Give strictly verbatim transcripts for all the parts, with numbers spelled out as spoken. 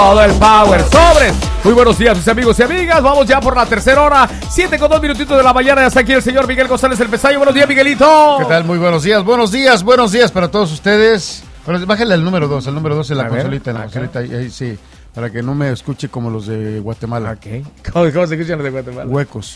Todo el power, sobres. Muy buenos días, mis amigos y amigas. Vamos ya por la tercera hora. Siete con dos minutitos de la mañana. Ya está aquí el señor Miguel González el Pesayo. Buenos días, Miguelito. ¿Qué tal? Muy buenos días, buenos días, buenos días para todos ustedes. Bueno, bájale al número dos, el número dos en la A consolita, ver, en la acá. consolita, ahí, ahí sí, para que no me escuche como los de Guatemala. Ok. ¿Cómo, cómo se escuchan los de Guatemala? Huecos.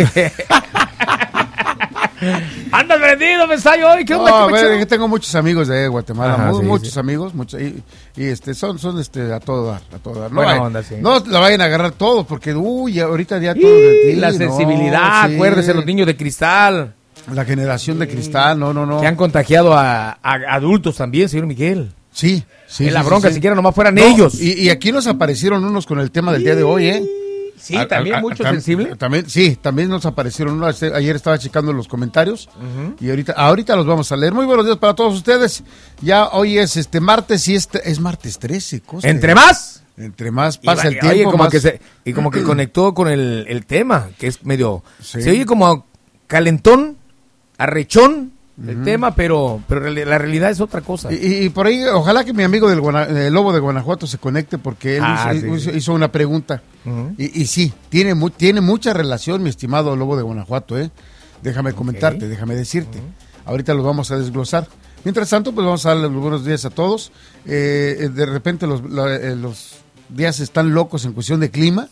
Andas prendido, Pesayo, hoy. ¿Qué onda? No, a ¿Qué ver, pacho? que tengo muchos amigos de Guatemala, Ajá, mu- sí, muchos sí. amigos, muchos, y, y, este son, son este a todo dar, a todo dar. No, Buena hay- onda, sí. no la vayan a agarrar todos, porque uy, ahorita ya todo de Y ti, la no, sensibilidad, sí. acuérdese, los niños de cristal. La generación de cristal, no, no, no. Que han contagiado a, a adultos también, señor Miguel. Sí, sí. en la sí, bronca, sí, sí. siquiera nomás fueran No, ellos. Y, y aquí nos aparecieron unos con el tema del día de hoy, ¿eh? Sí, A- también a- a- mucho tam- sensible. También, sí, también nos aparecieron unos. Este, Ayer estaba checando los comentarios y ahorita, ahorita los vamos a leer. Muy buenos días para todos ustedes. Ya hoy es este martes y este es martes trece. Cosa Entre que- más. Entre más Y pasa va- el tiempo, oye, como más- que se, y como que conectó con el, el tema, que es medio... Sí. Se oye como calentón, arrechón el tema, pero, pero reali- la realidad es otra cosa. Y, y- y por ahí, ojalá que mi amigo del, Guana- del Lobo de Guanajuato se conecte porque él Ah, hizo, sí, hizo- sí. hizo una pregunta. Ujú. y, y sí, tiene, mu- tiene mucha relación, mi estimado Lobo de Guanajuato, ¿eh? Déjame comentarte, déjame decirte. Ahorita los vamos a desglosar. Mientras tanto, pues vamos a darle los buenos días a todos. Eh, eh, de repente los, la- eh, los días están locos en cuestión de clima,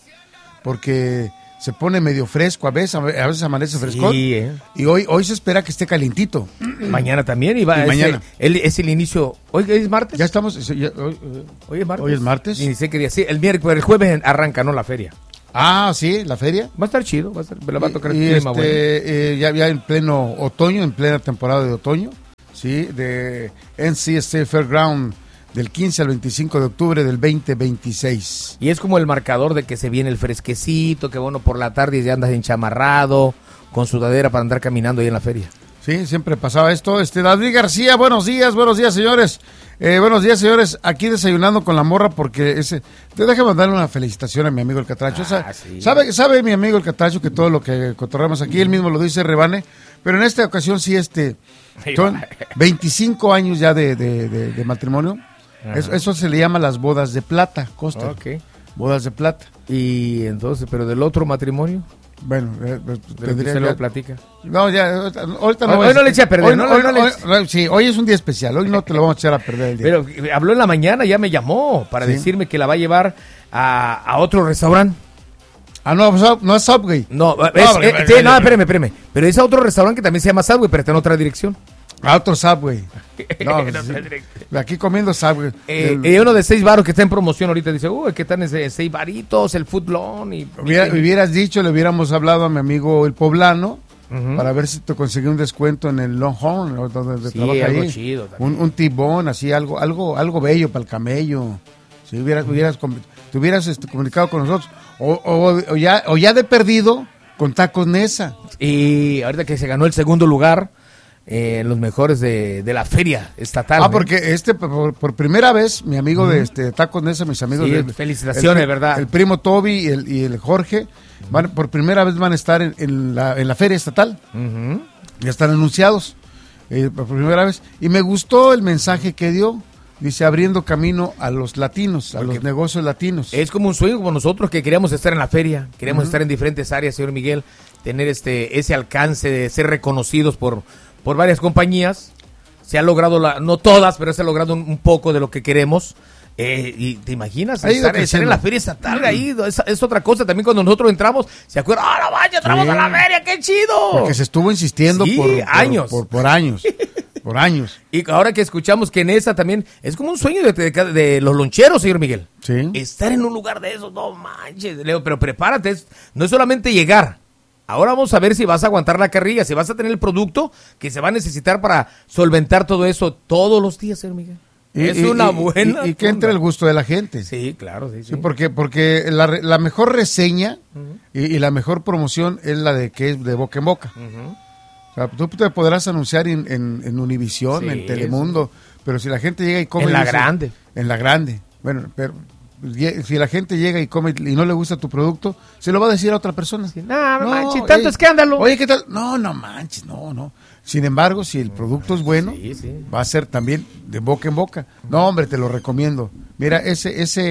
porque se pone medio fresco a veces, a veces amanece frescón. Sí, eh. Y hoy, hoy se espera que esté calientito. Mañana también y va Y es, mañana. el, el- es el inicio. ¿Hoy es martes? Ya estamos... ya- hoy, eh, Hoy es martes. Hoy es martes. Y ni sé qué día. Sí, el miércoles, el jueves arranca, ¿no? La feria. ah, sí, la feria. Va a estar chido, va a estar, me la va a tocar Y, el clima, este, bueno. eh, ya, ya en pleno otoño, en plena temporada de otoño, sí, de N C S A Fairground del quince al veinticinco de octubre del veinte veintiséis. Y es como el marcador de que se viene el fresquecito, que bueno, por la tarde ya andas enchamarrado, con sudadera para andar caminando ahí en la feria. Sí, siempre pasaba esto. Este David García, buenos días, buenos días, señores. Eh, buenos días, señores. Aquí desayunando con la morra porque ese. Te déjame darle una felicitación a mi amigo el Catracho. Ah, Sa- sí. sabe, sabe mi amigo el Catracho que todo lo que cotorramos aquí, él mismo lo dice, rebane. Pero en esta ocasión sí, este. Son veinticinco años ya de, de, de- de matrimonio. Eso, eso se le llama las bodas de plata, Costa. Ok. Bodas de plata. Y entonces, pero del otro matrimonio, Bueno, eh, eh, de lo que tendría usted ya- lo platica. No, ya, ahorita ahorita Hoy- no. hoy es- no le eche a perder, hoy no, hoy no le hoy- eche- hoy- sí, hoy es un día especial, hoy no te lo vamos a echar a perder el día. Pero eh, habló en la mañana, ya me llamó para Sí. decirme que la va a llevar a, a otro restaurante. Ah, no, Sub- no es Subway. No, es, porque- eh, sí, no, espérame, espérame. Pero es a otro restaurante que también se llama Subway, pero está en otra dirección. A otro Subway. No, En sí. otra dirección. Aquí comiendo Subway. Eh, El- eh, uno de seis baros que está en promoción ahorita dice, uy, que están ese seis varitos, el footlong y... hubiera- hubieras dicho, le hubiéramos hablado a mi amigo el poblano Ujú. para ver si te conseguía un descuento en el Longhorn, o donde Sí, trabaja algo ahí. chido también. Un, un tibón, así, algo, algo, algo bello para el camello. Si hubieras, hubieras, com- te hubieras este, comunicado con nosotros. O, o- o ya, o ya de perdido, con Tacos Nesa. Y ahorita que se ganó el segundo lugar eh, en los mejores de, de la feria estatal. Ah, ¿eh? porque este por, por primera vez, mi amigo de este Tacos Nesa, mis amigos Sí, de felicitaciones, el, ¿verdad? El primo Toby y el, y el Jorge, van, por primera vez van a estar en, en la, en la feria estatal. Ujú. Ya están anunciados eh, por primera vez. Y me gustó el mensaje que dio. Dice, abriendo camino a los latinos, a Porque los negocios latinos. Es como un sueño como nosotros que queríamos estar en la feria, queríamos estar en diferentes áreas, señor Miguel, tener este ese alcance de ser reconocidos por, por varias compañías. Se ha logrado, la, no todas, pero se ha logrado un, un poco de lo que queremos. Eh, y te imaginas Ha ido estar, estar creciendo. en la feria estatal ahí, es, es otra cosa. También cuando nosotros entramos, se acuerdan, ¡ah, no vaya, entramos Sí. a la feria, qué chido! Porque se estuvo insistiendo Sí, por, por- años. Por, por años. Por años. Y ahora que escuchamos que en esa también es como un sueño de, de- de los loncheros, señor Miguel. Sí. Estar en un lugar de esos, no manches, Leo, pero prepárate, es- no es solamente llegar. Ahora vamos a ver si vas a aguantar la carrilla, si vas a tener el producto que se va a necesitar para solventar todo eso todos los días, señor Miguel. Y- es y- una y- buena. Y, y que entre onda. el gusto de la gente. Sí, claro, sí, sí. Sí, porque, porque la, re- la mejor reseña y, y la mejor promoción es la de que es de boca en boca. Ujú. O sea, tú te podrás anunciar en, en, en Univisión, Sí, en Telemundo, pero si la gente llega y come... En y la dice- grande. En la grande. Bueno, pero lle- si la gente llega y come y no le gusta tu producto, se lo va a decir a otra persona. Sí, no, no manches, tanto oye, escándalo. Oye, ¿qué tal? No, no manches, no, no. Sin embargo, si el producto es bueno, Sí, sí. va a ser también de boca en boca. No, hombre, te lo recomiendo. Mira, ese, ese,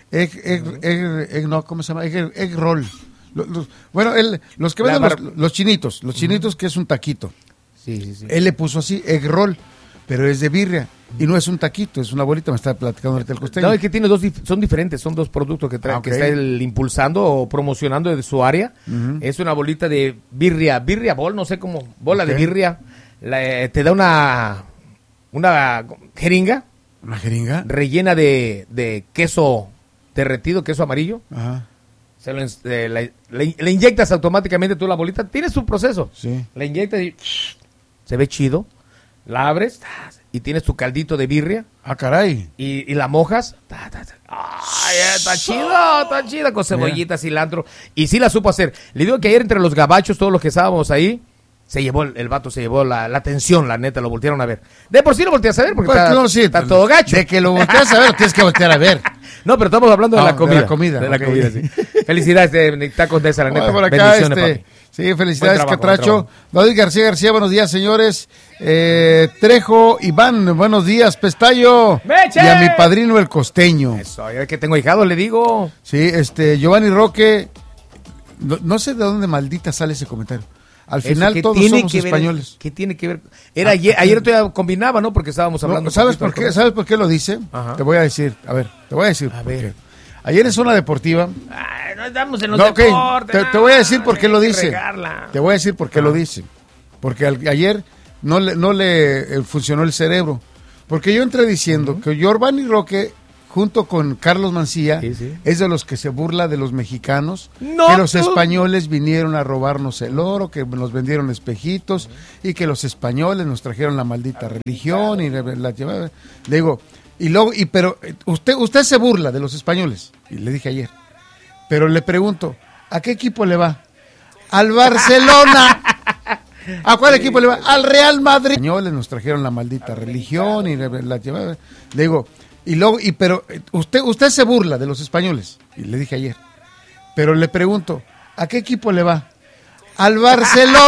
egg, egg, egg, egg, no, ¿cómo se llama? Egg, egg roll. Los, los, bueno, él, los que venden los, los chinitos, los chinitos uh-huh. que es un taquito. Sí, sí, sí. Él le puso así, egg roll, pero es de birria. Y no es un taquito, es una bolita, me está platicando ahorita el costeño. No, es que tiene dos, son diferentes, son dos productos que, trae, ah, okay. que está él impulsando o promocionando de su área. Uh-huh. Es una bolita de birria, birria bol, no sé cómo, bola okay. de birria. La, te da una, una jeringa. ¿Una jeringa? Rellena de, de queso derretido, queso amarillo. Ajá. Se lo, eh, le, le, le inyectas automáticamente tú la bolita, tiene su proceso. Sí. La inyectas y se ve chido. La abres y tienes tu caldito de birria. Ah, caray. Y, y la mojas. Ay, está chido, está chido. Con cebollita, yeah. cilantro. Y sí la supo hacer. Le digo que ayer entre los gabachos, todos los que estábamos ahí, se llevó, el, el vato se llevó la, la atención, la neta, lo voltearon a ver. De por sí lo volteas a ver porque pues está, no, sí, está todo gacho. De que lo volteas a ver, lo tienes que voltear a ver. No, pero estamos hablando no, de la comida. De la comida. De la okay. comida, sí. Felicidades de Tacos de esa, la neta. Por acá, este, sí, felicidades, trabajo, Catracho. David García García, buenos días, señores. Eh, Trejo, Iván, buenos días, Pestayo. ¡Meche! Y a mi padrino, el costeño. Eso, ya que tengo hijado, le digo. Sí, este, Giovanni Roque, no, no sé de dónde maldita sale ese comentario. Al final todos somos españoles. ¿Qué tiene que ver? Era ah, ayer, ayer todavía combinaba, ¿no? Porque estábamos hablando. No, ¿Sabes por qué? ¿Sabes por qué lo dice? Ajá. Te voy a decir, a ver, te voy a decir. A ver. Ayer en Zona Deportiva. Ay, no estamos en los no, deportes. Okay. Te, te voy a decir por qué lo dice. Te voy a decir por qué ah. lo dice. Porque al, ayer no le, no le eh, funcionó el cerebro. Porque yo entré diciendo uh-huh. que Giovanni Roque, junto con Carlos Mancilla, sí, sí. es de los que se burla de los mexicanos, no, que los tú. españoles vinieron a robarnos el oro, que nos vendieron espejitos, uh-huh. y que los españoles nos trajeron la maldita religión, y la, la, la, le digo, y luego, y pero usted, usted se burla de los españoles, y le dije ayer, pero le pregunto, ¿a qué equipo le va? ¡Al Barcelona! ¿A cuál sí, equipo le va? ¡Al Real Madrid! Los españoles nos trajeron la maldita religión, y la, la, la, le digo, y luego, y pero usted, usted se burla de los españoles, y le dije ayer, pero le pregunto, ¿a qué equipo le va? Al Barcelona.